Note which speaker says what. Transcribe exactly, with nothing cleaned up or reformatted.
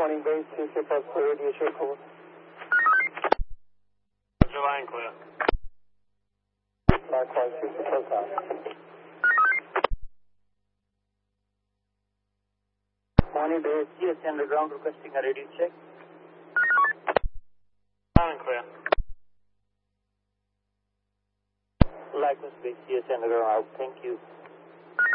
Speaker 1: Morning, base, C C plus clear, radio check over.
Speaker 2: July and clear.
Speaker 1: Likewise, C C plus out. Morning, base, C S underground requesting a radio check.
Speaker 2: Loud and clear.
Speaker 1: Likewise, base, C S underground out. Thank you.